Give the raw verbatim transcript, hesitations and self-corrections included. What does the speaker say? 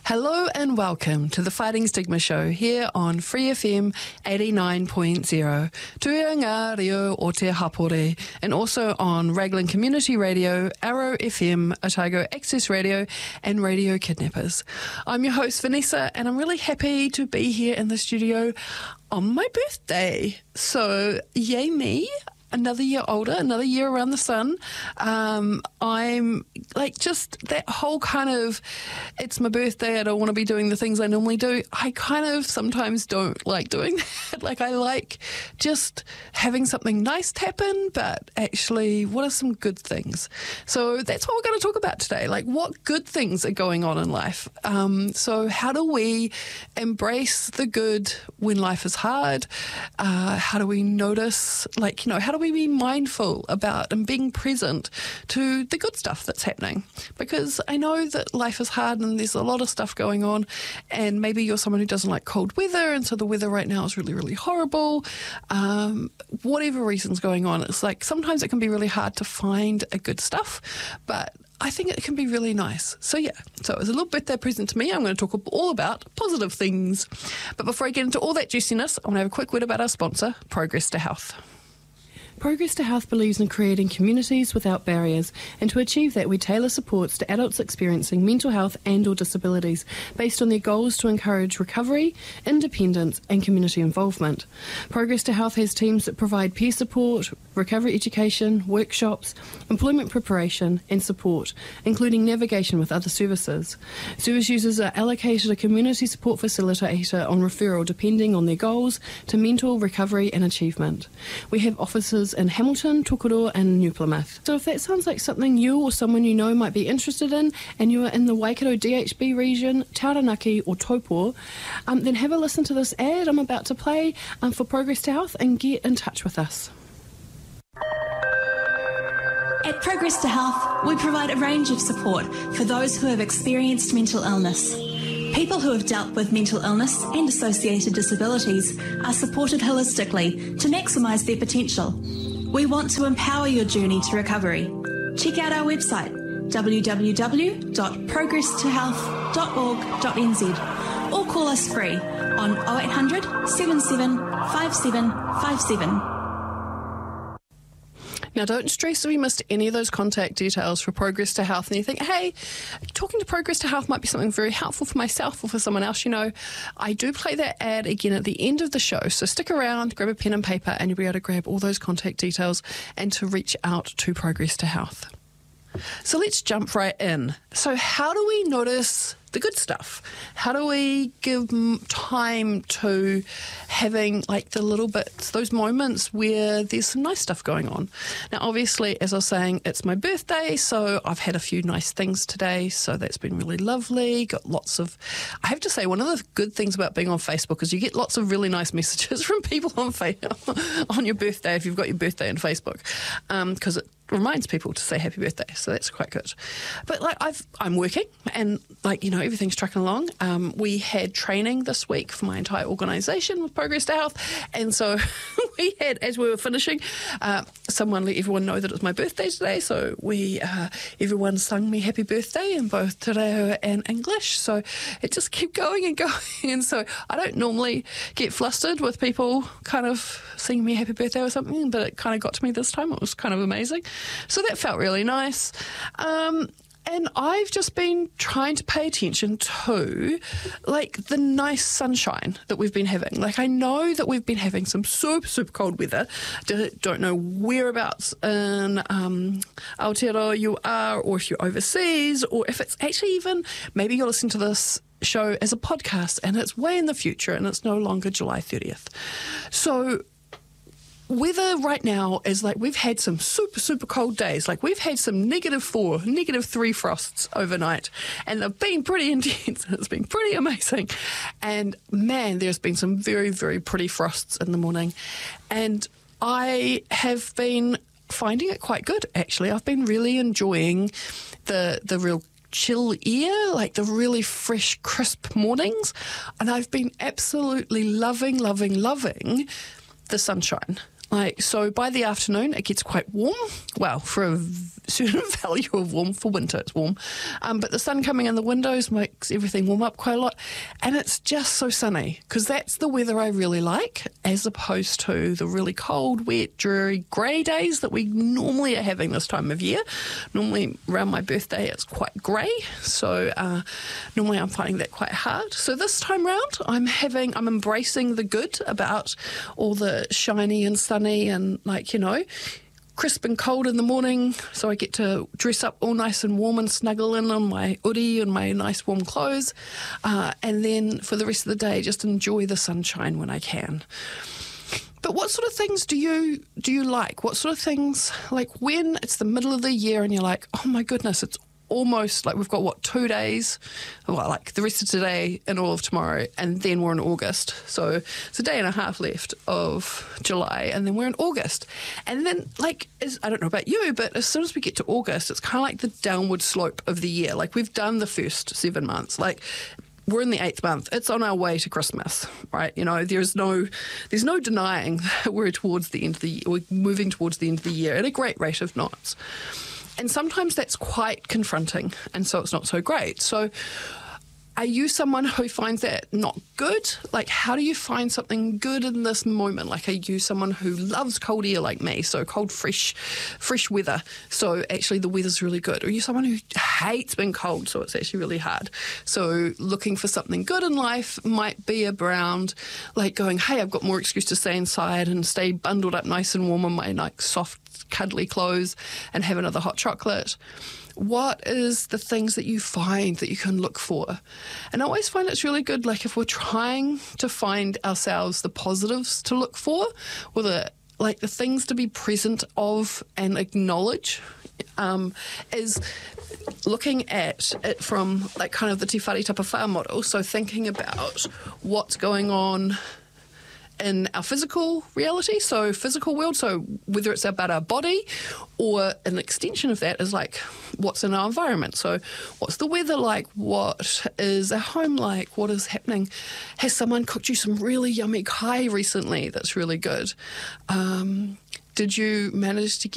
Hello and welcome to the Fighting Stigma Show here on Free F M eighty-nine point zero, Tuianga Rio o Te Hapore, and also on Raglan Community Radio, Arrow F M, Otago Access Radio, and Radio Kidnappers. I'm your host Vanessa, and I'm really happy to be here in the studio on my birthday. So, yay me. Another year older, another year around the sun. Um, I'm like just that whole kind of, it's my birthday, I don't want to be doing the things I normally do. I kind of sometimes don't like doing that. Like I like just having something nice happen, but actually what are some good things? So that's what we're going to talk about today. Like what good things are going on in life? Um, so how do we embrace the good when life is hard? Uh, how do we notice, like, you know, how do we be mindful about and being present to the good stuff that's happening? Because I know that life is hard and there's a lot of stuff going on, and maybe you're someone who doesn't like cold weather, and so the weather right now is really, really horrible. Um, whatever reason's going on, it's like sometimes it can be really hard to find a good stuff, but I think it can be really nice. So yeah, so as a little birthday present to me, I'm going to talk all about positive things. But before I get into all that juiciness, I want to have a quick word about our sponsor, Progress to Health. Progress to Health believes in creating communities without barriers, and to achieve that we tailor supports to adults experiencing mental health and or disabilities based on their goals to encourage recovery, independence and community involvement. Progress to Health has teams that provide peer support, recovery education, workshops, employment preparation and support, including navigation with other services. Service users are allocated a community support facilitator on referral depending on their goals to mental recovery and achievement. We have offices in Hamilton, Tokoroa and New Plymouth. So if that sounds like something you or someone you know might be interested in, and you are in the Waikato D H B region, Taranaki or Taupo, um, then have a listen to this ad I'm about to play um, for Progress to Health and get in touch with us. At Progress to Health, we provide a range of support for those who have experienced mental illness. People who have dealt with mental illness and associated disabilities are supported holistically to maximise their potential. We want to empower your journey to recovery. Check out our website w w w dot progress to health dot org dot n z or call us free on oh eight hundred, seven seven five seven five seven. Now, don't stress if you missed any of those contact details for Progress to Health and you think, hey, talking to Progress to Health might be something very helpful for myself or for someone else. You know, I do play that ad again at the end of the show, so stick around, grab a pen and paper, and you'll be able to grab all those contact details and to reach out to Progress to Health. So let's jump right in. So how do we notice the good stuff? How do we give time to having like the little bits, those moments where there's some nice stuff going on? Now, obviously, as I was saying, it's my birthday, so I've had a few nice things today, so that's been really lovely. Got lots of, I have to say, one of the good things about being on Facebook is you get lots of really nice messages from people on Facebook on your birthday if you've got your birthday on Facebook, because um, it reminds people to say happy birthday, so that's quite good. But like I've I'm working and like you know everything's trucking along. Um, we had training this week for my entire organisation with Progress to Health, and so we had, as we were finishing, uh, someone let everyone know that it was my birthday today, so we uh, everyone sung me happy birthday in both Te Reo and English, so it just kept going and going. And so I don't normally get flustered with people kind of singing me happy birthday or something, but it kind of got to me this time. It was kind of amazing. So that felt really nice. Um, and I've just been trying to pay attention to, like, the nice sunshine that we've been having. Like, I know that we've been having some super, super cold weather. Don't know whereabouts in um, Aotearoa you are, or if you're overseas, or if it's actually even, maybe you're listening to this show as a podcast and it's way in the future and it's no longer July thirtieth. So weather right now is like we've had some super, super cold days. Like we've had some negative four, negative three frosts overnight, and they've been pretty intense. It's been pretty amazing. And man, there's been some very, very pretty frosts in the morning. And I have been finding it quite good, actually. I've been really enjoying the the real chill air, like the really fresh, crisp mornings. And I've been absolutely loving, loving, loving the sunshine. Like, so by the afternoon, it gets quite warm. Well, for a v- certain value of warm, for winter it's warm. Um, but the sun coming in the windows makes everything warm up quite a lot. And it's just so sunny, because that's the weather I really like, as opposed to the really cold, wet, dreary, grey days that we normally are having this time of year. Normally around my birthday it's quite grey, so uh, normally I'm finding that quite hard. So this time round I'm having, I'm embracing the good about all the shiny and sunny and, like, you know, crisp and cold in the morning, so I get to dress up all nice and warm and snuggle in on my hoodie and my nice warm clothes, uh, and then for the rest of the day just enjoy the sunshine when I can. But what sort of things do you do you like? What sort of things, like when it's the middle of the year and you're like, oh my goodness, it's almost like we've got, what, two days, well, like the rest of today and all of tomorrow, and then we're in August. So it's a day and a half left of July, and then we're in August. And then, like, as, I don't know about you, but as soon as we get to August, it's kind of like the downward slope of the year. Like, we've done the first seven months. Like, we're in the eighth month. It's on our way to Christmas, right? You know, there's no, there's no denying that we're towards the end of the year. We're moving towards the end of the year at a great rate of knots. And sometimes that's quite confronting, and so it's not so great. So are you someone who finds that not good? Like, how do you find something good in this moment? Like, are you someone who loves cold air like me, so cold, fresh, fresh weather, so actually the weather's really good? Or are you someone who hates being cold, so it's actually really hard? So looking for something good in life might be around, like, going, hey, I've got more excuse to stay inside and stay bundled up nice and warm in my, like, soft, cuddly clothes and have another hot chocolate. What is the things that you find that you can look for? And I always find it's really good, like, if we're trying to find ourselves the positives to look for, or the, like, the things to be present of and acknowledge, um, is looking at it from, like, kind of the Te Whare Tapawhā model. So thinking about what's going on in our physical reality, so physical world, so whether it's about our body, or an extension of that is like what's in our environment. So what's the weather like? What is our home like? What is happening? Has someone cooked you some really yummy kai recently that's really good? Um, did you manage to get